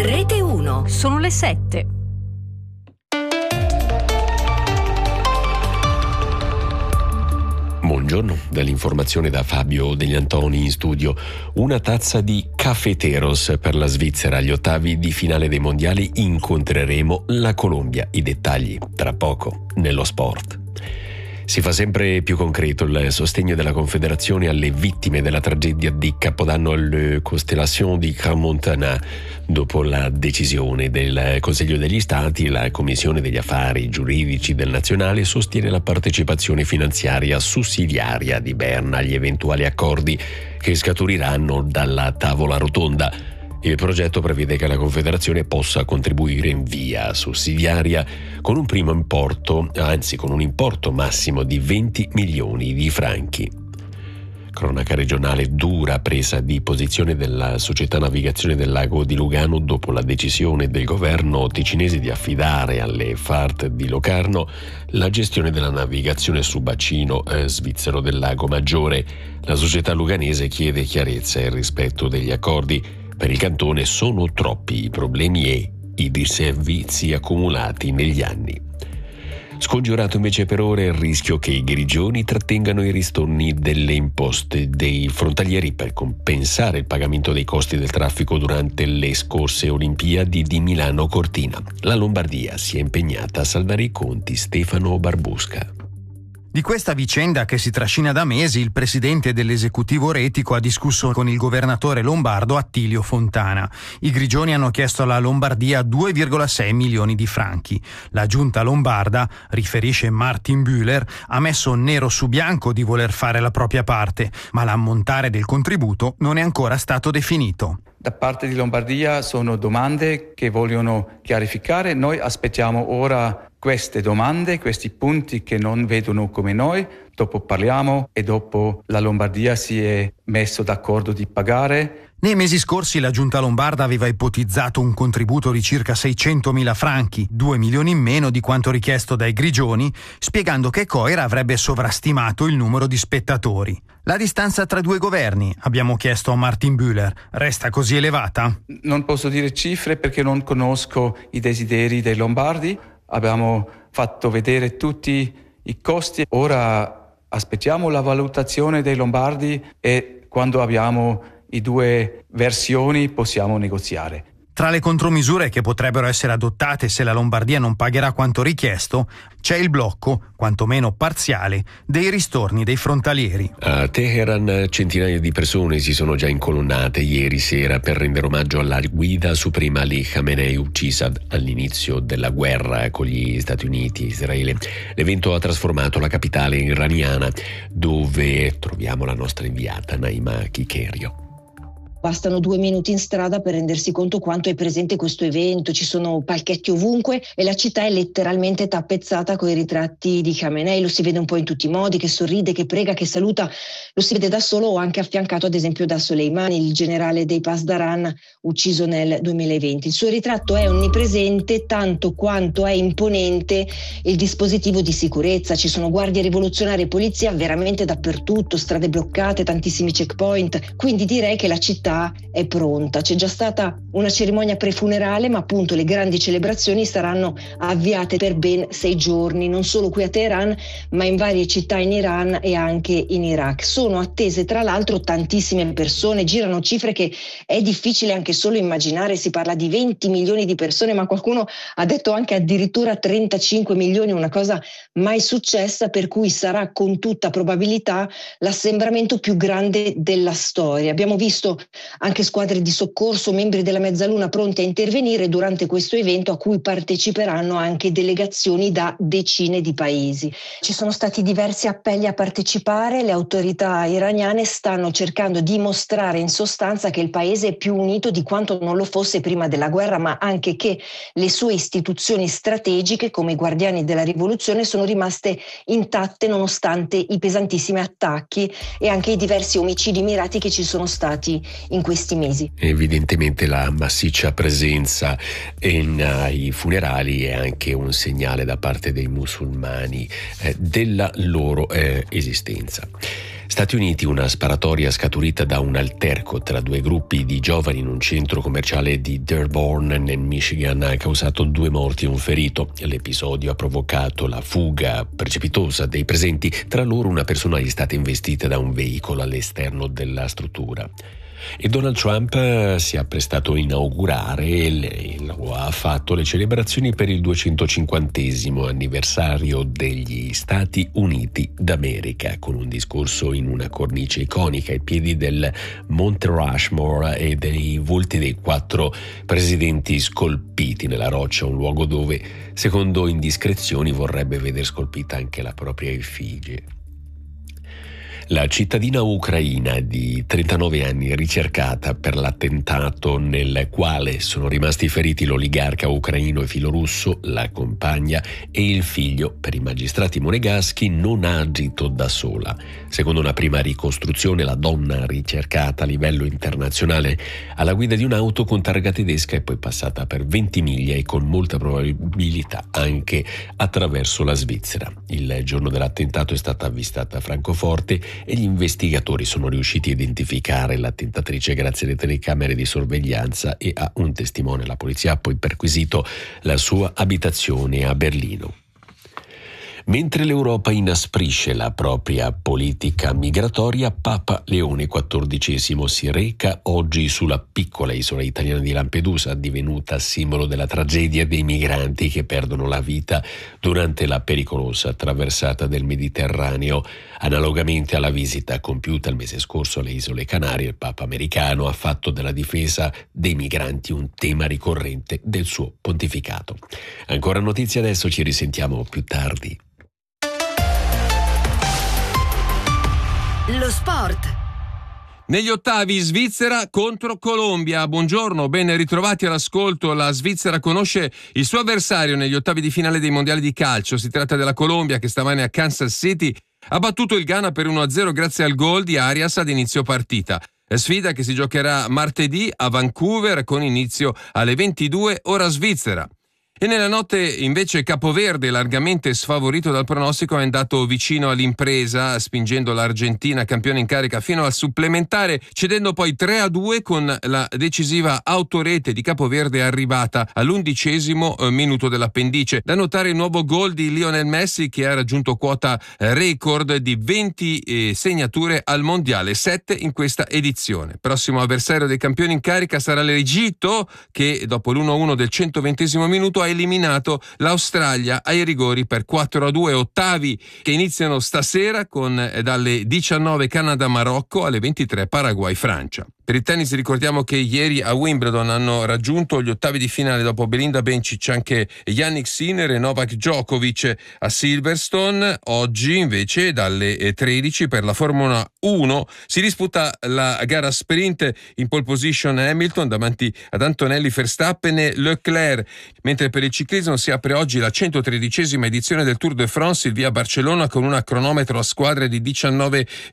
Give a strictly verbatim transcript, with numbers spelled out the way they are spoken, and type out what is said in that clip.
Rete uno. Sono le sette. Buongiorno, dall'informazione da Fabio Degli Antoni in studio. Una tazza di Cafeteros per la Svizzera. Agli ottavi di finale dei mondiali incontreremo la Colombia. I dettagli tra poco nello sport. Si fa sempre più concreto il sostegno della Confederazione alle vittime della tragedia di Capodanno alle Constellation di Crans-Montana. Dopo la decisione del Consiglio degli Stati, la Commissione degli Affari Giuridici del Nazionale sostiene la partecipazione finanziaria sussidiaria di Berna agli eventuali accordi che scaturiranno dalla tavola rotonda. Il progetto prevede che la Confederazione possa contribuire in via sussidiaria con un primo importo, anzi con un importo massimo di venti milioni di franchi. Cronaca regionale: dura presa di posizione della Società Navigazione del Lago di Lugano dopo la decisione del governo ticinese di affidare alle F A R T di Locarno la gestione della navigazione subacino eh, svizzero del Lago Maggiore. La società luganese chiede chiarezza e rispetto degli accordi. Per il cantone sono troppi i problemi e i disservizi accumulati negli anni. Scongiurato invece per ora il rischio che i grigioni trattengano i ristorni delle imposte dei frontalieri per compensare il pagamento dei costi del traffico durante le scorse Olimpiadi di Milano Cortina. La Lombardia si è impegnata a salvare i conti. Stefano Barbusca. Di questa vicenda, che si trascina da mesi, il presidente dell'esecutivo retico ha discusso con il governatore lombardo Attilio Fontana. I grigioni hanno chiesto alla Lombardia due virgola sei milioni di franchi. La giunta lombarda, riferisce Martin Bühler, ha messo nero su bianco di voler fare la propria parte, ma l'ammontare del contributo non è ancora stato definito. Da parte di Lombardia sono domande che vogliono chiarificare. Noi aspettiamo ora queste domande, questi punti che non vedono come noi. Dopo parliamo e dopo la Lombardia si è messo d'accordo di pagare. Nei mesi scorsi la giunta lombarda aveva ipotizzato un contributo di circa seicentomila franchi, due milioni in meno di quanto richiesto dai grigioni, spiegando che Coira avrebbe sovrastimato il numero di spettatori. La distanza tra due governi, abbiamo chiesto a Martin Bühler, resta così elevata? Non posso dire cifre perché non conosco i desideri dei lombardi. Abbiamo fatto vedere tutti i costi. Ora aspettiamo la valutazione dei lombardi e quando abbiamo i due versioni possiamo negoziare. Tra le contromisure che potrebbero essere adottate se la Lombardia non pagherà quanto richiesto, c'è il blocco, quantomeno parziale, dei ristorni dei frontalieri. A Teheran centinaia di persone si sono già incolonnate ieri sera per rendere omaggio alla guida suprema Ali Khamenei, uccisa all'inizio della guerra con gli Stati Uniti e Israele. L'evento ha trasformato la capitale iraniana, dove troviamo la nostra inviata Naima Chikerio. Bastano due minuti in strada per rendersi conto quanto è presente questo evento. Ci sono palchetti ovunque e la città è letteralmente tappezzata coi ritratti di Khamenei. Lo si vede un po' in tutti i modi, che sorride, che prega, che saluta. Lo si vede da solo o anche affiancato ad esempio da Soleimani, il generale dei Pasdaran ucciso nel duemilaventi. Il suo ritratto è onnipresente tanto quanto è imponente il dispositivo di sicurezza. Ci sono guardie rivoluzionarie e polizia veramente dappertutto, strade bloccate, tantissimi checkpoint. Quindi direi che la città è pronta. C'è già stata una cerimonia prefunerale, ma appunto le grandi celebrazioni saranno avviate per ben sei giorni, non solo qui a Teheran, ma in varie città in Iran e anche in Iraq. Sono attese tra l'altro tantissime persone, girano cifre che è difficile anche solo immaginare. Si parla di venti milioni di persone, ma qualcuno ha detto anche addirittura trentacinque milioni, una cosa mai successa, per cui sarà con tutta probabilità l'assembramento più grande della storia. Abbiamo visto anche squadre di soccorso, membri della Mezzaluna pronti a intervenire durante questo evento, a cui parteciperanno anche delegazioni da decine di paesi. Ci sono stati diversi appelli a partecipare. Le autorità iraniane stanno cercando di mostrare in sostanza che il paese è più unito di quanto non lo fosse prima della guerra, ma anche che le sue istituzioni strategiche, come i guardiani della rivoluzione, sono rimaste intatte nonostante i pesantissimi attacchi e anche i diversi omicidi mirati che ci sono stati in questi mesi. Evidentemente la massiccia presenza ai funerali è anche un segnale da parte dei musulmani eh, della loro eh, esistenza. Stati Uniti, una sparatoria scaturita da un alterco tra due gruppi di giovani in un centro commerciale di Dearborn nel Michigan ha causato due morti e un ferito. L'episodio ha provocato la fuga precipitosa dei presenti, tra loro una persona è stata investita da un veicolo all'esterno della struttura. E Donald Trump si è apprestato a inaugurare, lo ha fatto, le celebrazioni per il duecentocinquantesimo anniversario degli Stati Uniti d'America, con un discorso in una cornice iconica ai piedi del Monte Rushmore e dei volti dei quattro presidenti scolpiti nella roccia, un luogo dove, secondo indiscrezioni, vorrebbe vedere scolpita anche la propria effigie. La cittadina ucraina di trentanove anni, ricercata per l'attentato nel quale sono rimasti feriti l'oligarca ucraino e filorusso, la compagna e il figlio, per i magistrati monegaschi non ha agito da sola. Secondo una prima ricostruzione, la donna ricercata a livello internazionale alla guida di un'auto con targa tedesca è poi passata per Ventimiglia e con molta probabilità anche attraverso la Svizzera. Il giorno dell'attentato è stata avvistata a Francoforte e gli investigatori sono riusciti a identificare l'attentatrice grazie alle telecamere di sorveglianza e a un testimone. La polizia ha poi perquisito la sua abitazione a Berlino. Mentre l'Europa inasprisce la propria politica migratoria, Papa Leone quattordicesimo si reca oggi sulla piccola isola italiana di Lampedusa, divenuta simbolo della tragedia dei migranti che perdono la vita durante la pericolosa traversata del Mediterraneo. Analogamente alla visita compiuta il mese scorso alle Isole Canarie, il Papa americano ha fatto della difesa dei migranti un tema ricorrente del suo pontificato. Ancora notizie adesso, ci risentiamo più tardi. Lo sport. Negli ottavi Svizzera contro Colombia. Buongiorno, ben ritrovati all'ascolto. La Svizzera conosce il suo avversario negli ottavi di finale dei mondiali di calcio. Si tratta della Colombia che stamane a Kansas City ha battuto il Ghana per uno a zero grazie al gol di Arias ad inizio partita. Sfida che si giocherà martedì a Vancouver con inizio alle ventidue ora svizzera. E nella notte invece Capoverde, largamente sfavorito dal pronostico, è andato vicino all'impresa, spingendo l'Argentina campione in carica fino al supplementare, cedendo poi tre a due con la decisiva autorete di Capoverde arrivata all'undicesimo minuto dell'appendice. Da notare il nuovo gol di Lionel Messi, che ha raggiunto quota record di venti eh, segnature al mondiale, sette in questa edizione. Prossimo avversario dei campioni in carica sarà l'Egitto, che dopo l'uno a uno del centoventesimo minuto ha eliminato l'Australia ai rigori per quattro a due. Ottavi che iniziano stasera con eh, dalle diciannove Canada-Marocco alle ventitré Paraguay-Francia. Per il tennis ricordiamo che ieri a Wimbledon hanno raggiunto gli ottavi di finale dopo Belinda Bencic anche Jannik Sinner e Novak Djokovic a Silverstone. Oggi invece dalle tredici per la Formula uno si disputa la gara sprint, in pole position Hamilton davanti ad Antonelli, Verstappen e Leclerc, mentre per il ciclismo si apre oggi la centotredicesima edizione del Tour de France, il via Barcellona con una cronometro a squadre di diciannove